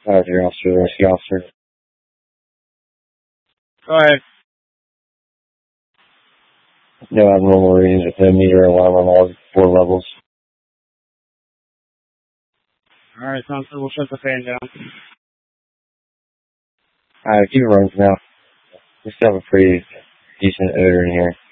Your officer, rescue officer. Go ahead. No abnormal readings with no meter alarm on all 4 levels. Alright, sounds good. We'll shut the fan down. Alright, keep it running for now. We still have a pretty decent odor in here.